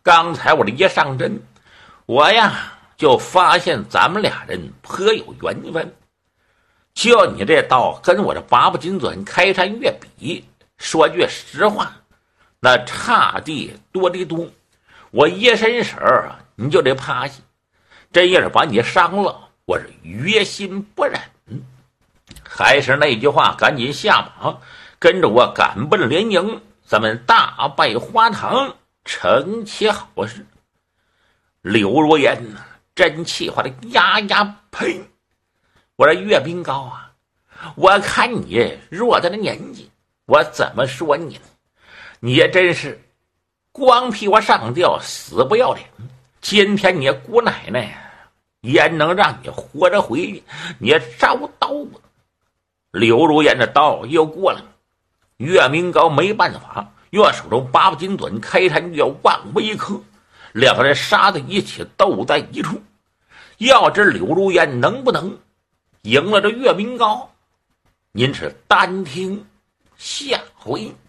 刚才我这一上阵，我呀就发现咱们俩人颇有缘分。就你这刀跟我这八不金尊开山月比，说句实话，那差地多的多。我一伸手你就得趴下，真要是把你伤了，我是于心不忍。还是那句话，赶紧下马，跟着我赶奔连营，咱们大拜花堂，成其好事。刘若烟真气话的呀呀呸！我说岳冰高啊，我看你弱的年纪，我怎么说你呢？你也真是光屁我上吊，死不要脸。今天你姑奶奶也能让你活着回去，你招刀吧。刘如烟的刀又过来了，岳明高没办法，用手中八不金盾开山月往威克，两个人杀在一起，斗在一处。要知刘如烟能不能赢了这岳明高，您是单听下回。